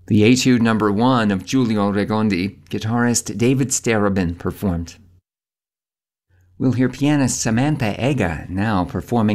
The Etude No. 1 of Giulio Regondi, guitarist David Starobin performed. We'll hear pianist Samantha Ega now performing